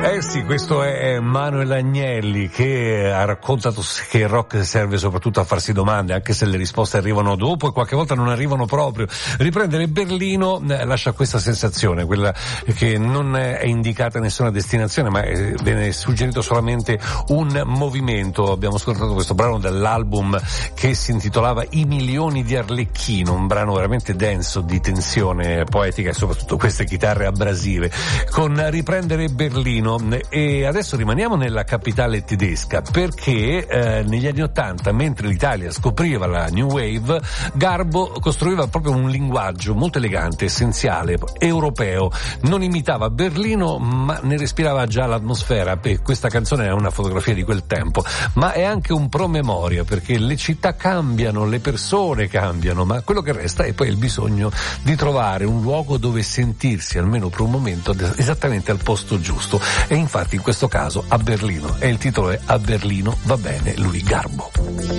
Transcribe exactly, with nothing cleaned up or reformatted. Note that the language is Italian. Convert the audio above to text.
Eh sì, questo è Manuel Agnelli che ha raccontato che il rock serve soprattutto a farsi domande, anche se le risposte arrivano dopo e qualche volta non arrivano proprio. Riprendere Berlino eh, lascia questa sensazione, quella che non è indicata nessuna destinazione, ma è, viene suggerito solamente un movimento. Abbiamo ascoltato questo brano dall'album che si intitolava I milioni di Arlecchino, un brano veramente denso di tensione poetica e soprattutto queste chitarre abrasive, con Riprendere Berlino. E adesso rimaniamo nella capitale tedesca, perché eh, negli anni Ottanta, mentre l'Italia scopriva la New Wave, Garbo costruiva proprio un linguaggio molto elegante, essenziale, europeo. Non imitava Berlino, ma ne respirava già l'atmosfera. E questa canzone è una fotografia di quel tempo, ma è anche un promemoria, perché le città cambiano, le persone cambiano, ma quello che resta è poi il bisogno di trovare un luogo dove sentirsi, almeno per un momento, esattamente al posto giusto. E infatti in questo caso a Berlino, e il titolo è A Berlino va bene lui, Garbo.